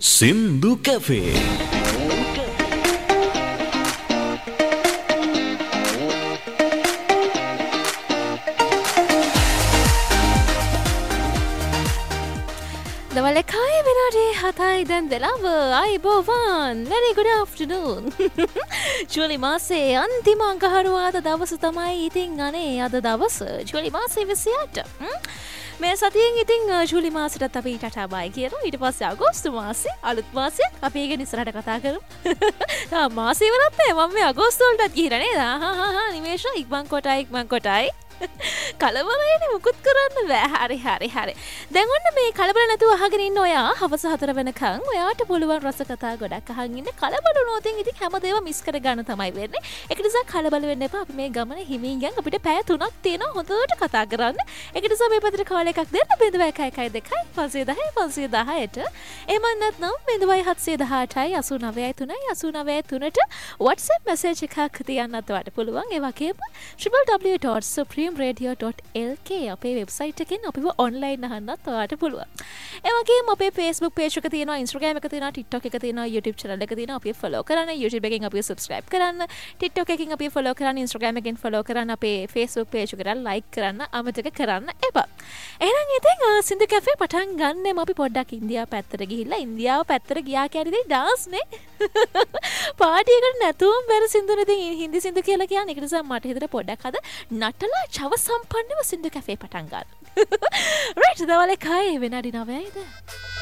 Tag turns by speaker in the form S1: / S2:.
S1: Sindhu Cafe.
S2: දවල් එකයි විනාඩි 7යි දැන් වෙලාව. අයබෝවන්. Very good afternoon. ජූලි මාසේ අන්තිම අඟහරුවාදා දවස තමයි ඉතින් අනේ අද දවස. ජූලි මාසේ 28. මේ සතියෙන් ඉතින් ජූලි මාසෙටත් අපි ටටා බයි කියනවා. ඊට පස්සේ අගෝස්තු මාසේ අලුත් මාසයක් අපි ඒක ඉස්සරහට කතා කරමු. තා මාසෙ ඉවරත් නෑ. මම මේ අගෝස්තු වලටත් ගිහිලා නේද? නිමේෂ ඉක්මන් කොටයි. කලබලයිනේ මුකුත් කරන්න බෑ. හරි. දැන් ඔන්න මේ කලබල නැතුව අහගෙන ඉන්න ඔයා හවස 4 වෙනකන් ඔයාට පුළුවන් රස කතා ගොඩක් අහන් ඉන්න. කලබල වුණොත් ඉතින් හැමදේම මිස් කර ගන්න තමයි වෙන්නේ. ඒක නිසා කලබල වෙන්න එපා. අපි මේ ගමන හිමින් යන් අපිට පැය 3ක් තියෙනවා හොඳට කතා කරන්න. ඒක නිසා මේ පැත්තට කෝල් එකක් දෙන්න 0112 510 එහෙම නැත්නම් 0718යි 893යි 893ට WhatsApp message එකක් තියන්නත් ඔයාට පුළුවන්. ඒ වගේම www.supremeradio.lk අපේ වෙබ්සයිට් එකෙන් අපිව ඔන්ලයින් අහන්නත් ඔයාලට පුළුවන්. ඒ වගේම අපේ Facebook page එක තියෙනවා, Instagram එක තියෙනවා, TikTok එක තියෙනවා, YouTube channel එක තියෙනවා. අපිව follow කරන්න, YouTube එකෙන් අපිව subscribe කරන්න, TikTok එකෙන් අපිව follow කරන්න, Instagram එකෙන් follow කරන්න, අපේ Facebook page එකට like කරන්න, අමතක කරන්න එපා. එහෙනම් ඉතින් සින්දු කැෆේ පටන් ගන්නෙම අපි පොඩ්ඩක් ඉන්දියාව පැත්තට ගිහිල්ලා ඉන්දියාව පැත්තට ගියා කියන්නේ ඩාන්ස් නේ. පාටි එකට නැතුවම බැරි සින්දුනේ ඉතින් හින්දි සින්දු කියලා කියන්නේ. ඒක නිසා මට හිතට පොඩ්ඩක් අද නටලා චව සම්පන්නව සින්දු කැෆේ පටන් ගන්න. රයිට් දවල් එකයි විනාඩි 9යිද